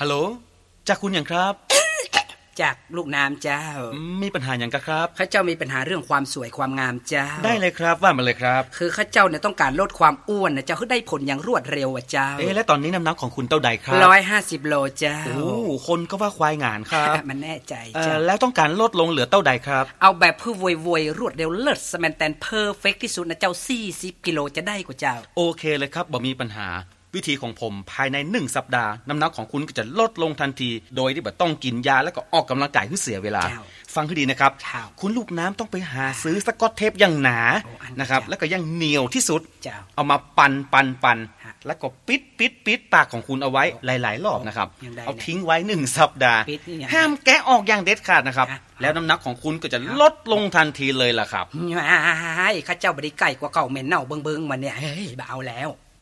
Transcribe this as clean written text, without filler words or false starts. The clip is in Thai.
ฮัลโหลจากคุณอย่างครับจากลูกน้ำเจ้ามีปัญหาอย่างกะครับข้าเจ้ามีปัญหาเรื่องความสวยความงามเจ้าได้เลยครับว่ามาเลยครับคือข้าเจ้าเนี่ยต้องการลดความอ้วนนะเจ้าคือได้ผลอย่างรวดเร็วอ่ะเจ้าและตอนนี้น้ำหนักของคุณเท่าใดครับ 150 โลเจ้าโอ้คนก็ว่าควายงานครับมันแน่ใจเจ้าแล้วต้องการลดลงเหลือเท่าใดครับเอาแบบเพื่อโวยรวดเร็วเลิศสแมนแตนเพอร์เฟคที่สุดนะเจ้า40 กิโลจะได้กว่าเจ้าโอเคเลยครับบ่มีปัญหาวิธีของผมภายใน1สัปดาห์น้ำหนักของคุณก็จะลดลงทันทีโดยที่บ่ต้องกินยาแล้วก็ออกกำลังกายให้เสียเวลาฟังให้ดีนะครับคุณลูกน้ำต้องไปหาซื้อสกอตเทปอย่างหนานะครับแล้วก็ยังเหนียวที่สุดเอามาปั่นแล้วก็ปิดปากของคุณเอาไว้หลายๆรอบนะครับเอาทิ้งไว้1สัปดาห์ห้ามแกะออกอย่างเด็ดขาดนะครับแล้วน้ำหนักของคุณก็จะลดลงทันทีเลยล่ะครับข้าเจ้าบ่ได้ไก่กว่าเก่าเหม็นเน่าเบิ่งๆมันเนี่ยเฮ้ยบ่เอาแล้ว